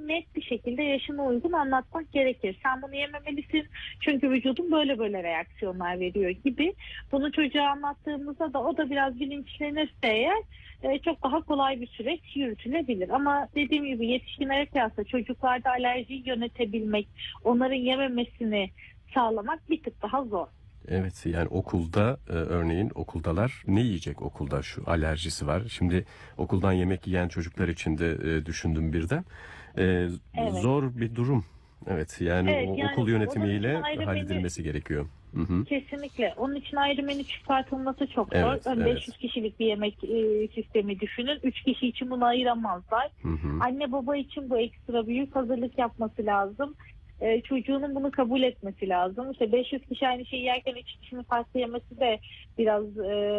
net bir şekilde yaşına uygun anlatmak gerekir. Sen bunu yememelisin çünkü vücudun böyle böyle reaksiyonlar veriyor gibi. Bunu çocuğa anlattığımızda da o da biraz bilinçlenirse eğer çok daha kolay bir süreç yürütülebilir. Ama dediğim gibi yetişkinlere kıyasla çocuklarda alerjiyi yönetebilmek, onların yememesini sağlamak bir tık daha zor. Evet, yani okulda örneğin okuldalar ne yiyecek, okulda şu alerjisi var. Şimdi okuldan yemek yiyen çocuklar için de düşündüm birden. E, Evet. Zor bir durum. Evet, yani Evet, o yani okul onun için yönetimiyle ayrı menü. halledilmesi gerekiyor. Hı hı. Kesinlikle. Onun için ayrı menü çıkartılması çok zor. Evet, Ön evet. 500 kişilik bir yemek sistemi düşünün. 3 kişi için bunu ayıramazlar. Hı hı. Anne baba için bu ekstra büyük hazırlık yapması lazım. Çocuğunun bunu kabul etmesi lazım. İşte 500 kişi aynı şeyi yerken 3 kişinin farklı yemesi de biraz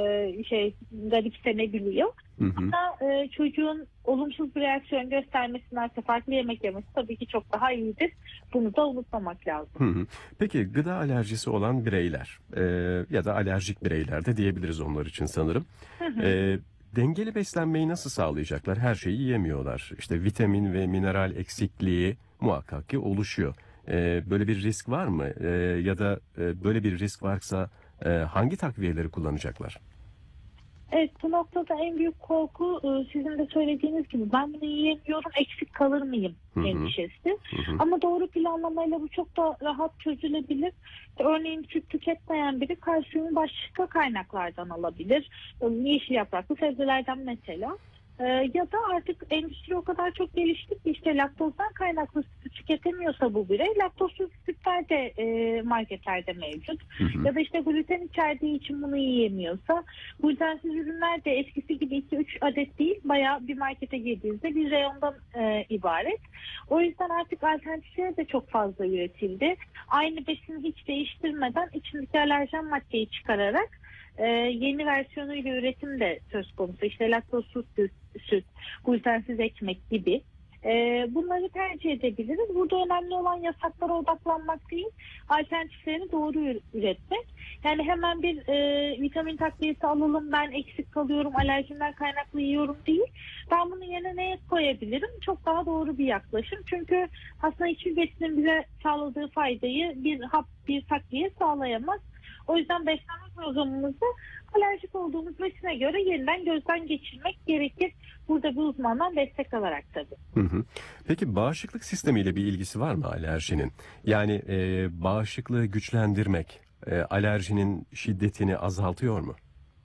garipsenebiliyor. Hı hı. Ama çocuğun olumsuz bir reaksiyon göstermesindense farklı yemek yemesi tabii ki çok daha iyidir. Bunu da unutmamak lazım. Hı hı. Peki gıda alerjisi olan bireyler ya da alerjik bireyler de diyebiliriz onlar için sanırım. Hı hı. E, Dengeli beslenmeyi nasıl sağlayacaklar? Her şeyi yiyemiyorlar. İşte vitamin ve mineral eksikliği muhakkak ki oluşuyor. Böyle bir risk var mı? Ya da böyle bir risk varsa hangi takviyeleri kullanacaklar? Evet, bu noktada en büyük korku sizin de söylediğiniz gibi ben bunu yiyemiyorum, eksik kalır mıyım Hı hı. endişesi. Hı hı. Ama doğru planlamayla bu çok da rahat çözülebilir. Örneğin süt tüketmeyen biri kalsiyumu başka kaynaklardan alabilir. Yeşil yapraklı sebzelerden mesela. Ya da artık endüstri o kadar çok gelişti ki işte laktozdan kaynaklı sütü tüketemiyorsa bu birey laktozsuz sütler de marketlerde mevcut. Hı hı. Ya da işte gluten içerdiği için bunu yiyemiyorsa glutensiz ürünler de eskisi gibi 2-3 adet değil bayağı bir markete girdiğinizde bir reyondan ibaret. O yüzden artık alternatifleri de çok fazla üretildi. Aynı besini hiç değiştirmeden içindeki alerjen maddeyi çıkararak yeni versiyonuyla üretim de söz konusu. İşte laktozsuz süt, glutensiz ekmek gibi. Bunları tercih edebiliriz. Burada önemli olan yasaklara odaklanmak değil, alternatiflerini doğru üretmek. Yani hemen bir vitamin takviyesi alalım, ben eksik kalıyorum, alerjimden kaynaklı yiyorum değil. Ben bunun yerine neye koyabilirim? Çok daha doğru bir yaklaşım. Çünkü aslında hiçbir besinin bize sağladığı faydayı bir hap, bir takviye sağlayamaz. O yüzden beslenme programımızı alerjik olduğumuz besine göre yeniden gözden geçirmek gerekir. Burada bir uzmandan destek alarak tabii. Hı hı. Peki bağışıklık sistemiyle bir ilgisi var mı alerjinin? Yani bağışıklığı güçlendirmek alerjinin şiddetini azaltıyor mu?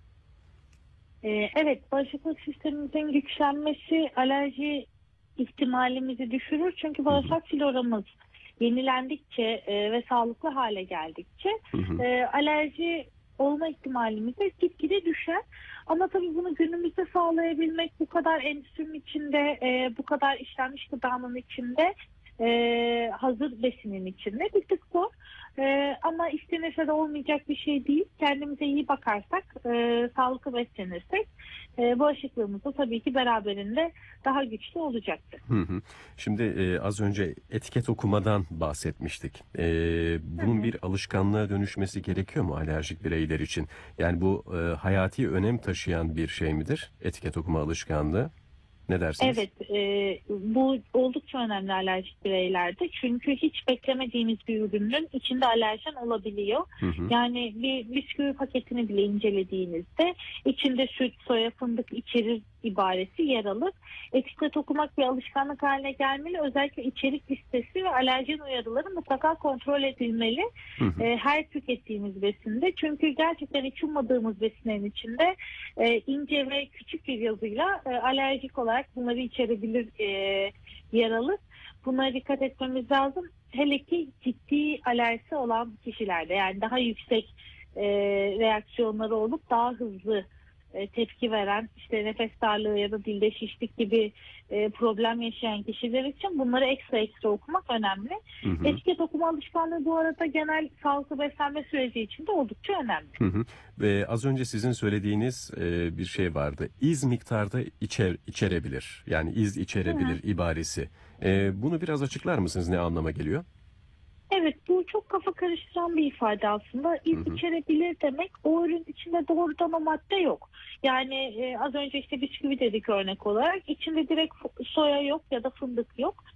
Evet, bağışıklık sistemimizin güçlenmesi alerji ihtimalimizi düşürür. Çünkü Hı hı. bağırsak floramız yenilendikçe ve sağlıklı hale geldikçe Hı hı. alerji olma ihtimalimiz de gitgide düşer. Ama tabii bunu günümüzde sağlayabilmek bu kadar endüstrinin içinde, bu kadar işlenmiş gıdanın içinde, hazır besinin içinde bir tık zor. Ama istenirse de olmayacak bir şey değil. Kendimize iyi bakarsak, sağlıklı beslenirsek bağışıklığımız da tabii ki beraberinde daha güçlü olacaktır. Hı hı. Şimdi az önce etiket okumadan bahsetmiştik. Hı Bunun hı. bir alışkanlığa dönüşmesi gerekiyor mu alerjik bireyler için? Yani bu hayati önem taşıyan bir şey midir? Etiket okuma alışkanlığı. Ne dersiniz? Evet, bu oldukça önemli alerjik bireylerde. Çünkü hiç beklemediğimiz bir ürünün içinde alerjen olabiliyor. Hı hı. Yani bir bisküvi paketini bile incelediğinizde içinde süt, soya, fındık içerir ibaresi yer alır. Etiket okumak bir alışkanlık haline gelmeli. Özellikle içerik listesi ve alerjen uyarıları mutlaka kontrol edilmeli. Hı hı. Her tükettiğimiz besinde. Çünkü gerçekten hiç ummadığımız besinlerin içinde ince ve küçük bir yazıyla alerjik olarak bunları içerebilir, yer alır. Bunlara dikkat etmemiz lazım. Hele ki ciddi alerjisi olan kişilerde yani daha yüksek reaksiyonları olup daha hızlı tepki veren işte nefes darlığı ya da dilde şişlik gibi problem yaşayan kişiler için bunları ekstra okumak önemli. Hı hı. Etiket okuma alışkanlığı bu arada genel sağlıklı beslenme süreci için de oldukça önemli. Hı hı. Ve az önce sizin söylediğiniz bir şey vardı. İz miktarda içerebilir. Yani iz Hı hı. içerebilir ibaresi. Bunu biraz açıklar mısınız? Ne anlama geliyor? Evet, bu çok kafa karıştıran bir ifade aslında. Hı İz hı. içerebilir demek o ürün içinde doğrudan o madde yok. Yani az önce işte bisküvi dedik örnek olarak. İçinde direkt soya yok ya da fındık yok.